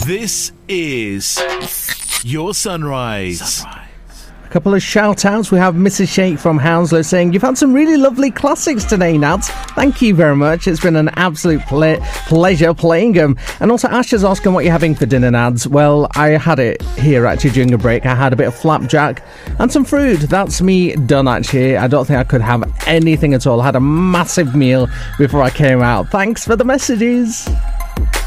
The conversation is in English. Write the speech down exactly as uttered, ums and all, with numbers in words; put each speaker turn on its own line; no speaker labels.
This is Your Sunrise. Sunrise.
A couple of shout-outs. We have Missus Shake from Hounslow saying, you've had some really lovely classics today, Nads. Thank you very much. It's been an absolute ple- pleasure playing them. And also Ash is asking what you're having for dinner, Nads. Well, I had it here actually during a break. I had a bit of flapjack and some fruit. That's me done actually. I don't think I could have anything at all. I had a massive meal before I came out. Thanks for the messages.